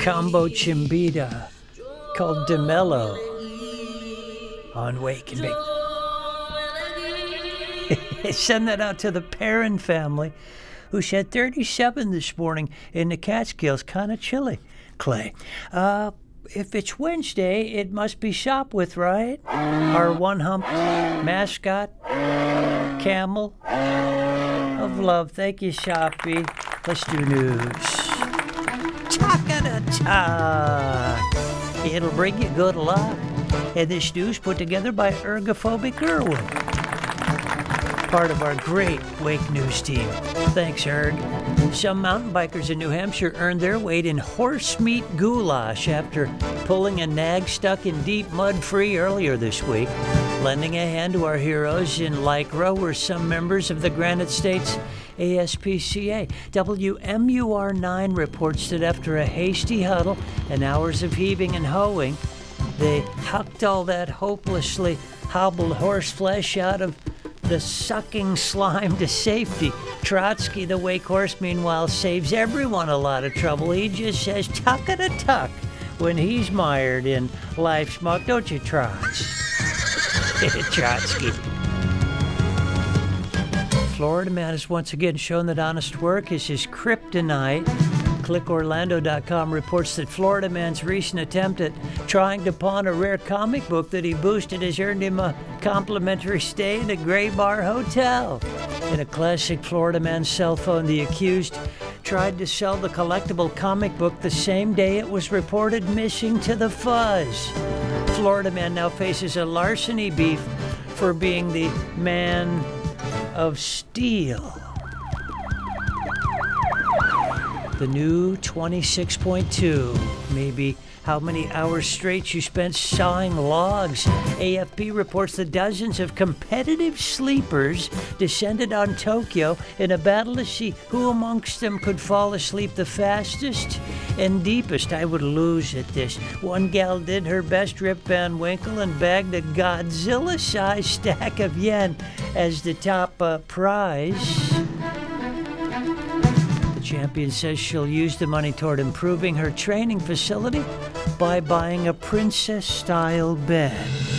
Combo Chimbita called DeMello on Wake and Bake. Send that out to the Perrin family, who shed 37 this morning in the Catskills. Kind of chilly, Clay. If it's Wednesday, it must be Shop With, right? Our one-hump mascot, camel of love. Thank you, Shoppy. Let's do news. Talk. It'll bring you good luck. And this news put together by Ergophobic Irwin, part of our great Wake News team. Thanks, Erg. Some mountain bikers in New Hampshire earned their weight in horse meat goulash after pulling a nag stuck in deep mud free earlier this week. Lending a hand to our heroes in Lycra were some members of the Granite States ASPCA. WMUR 9 reports that after a hasty huddle and hours of heaving and hoeing, they hucked all that hopelessly hobbled horse flesh out of the sucking slime to safety. Trotsky, the wake horse, meanwhile, saves everyone a lot of trouble. He just says tuck-a-tuck when he's mired in life's muck. Don't you, Trots? Trotsky. Florida man has once again shown that honest work is his kryptonite. ClickOrlando.com reports that Florida man's recent attempt at trying to pawn a rare comic book that he boosted has earned him a complimentary stay in a Gray Bar hotel. In a classic Florida man's cell phone, the accused tried to sell the collectible comic book the same day it was reported missing to the fuzz. Florida man now faces a larceny beef for being the man of steel. The new 26.2, maybe how many hours straight you spent sawing logs. AFP reports that dozens of competitive sleepers descended on Tokyo in a battle to see who amongst them could fall asleep the fastest and deepest. I would lose at this. One gal did her best, Rip Van Winkle, and bagged a Godzilla-sized stack of yen as the top prize. Champion says she'll use the money toward improving her training facility by buying a princess-style bed.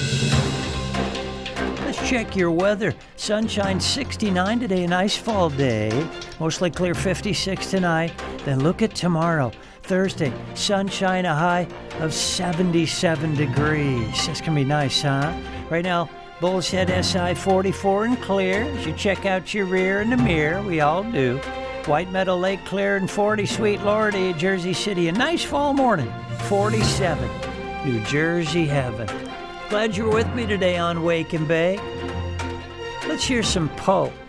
Let's check your weather. Sunshine 69 today, a nice fall day. Mostly clear 56 tonight. Then look at tomorrow, Thursday. Sunshine, a high of 77 degrees. That's going to be nice, huh? Right now, Bull's Head SI 44 and clear. As you check out your rear in the mirror, we all do. White Meadow Lake clear and 40, Sweet Lordy, Jersey City. A nice fall morning, 47, New Jersey heaven. Glad you're with me today on Wake and Bake. Let's hear some Pope.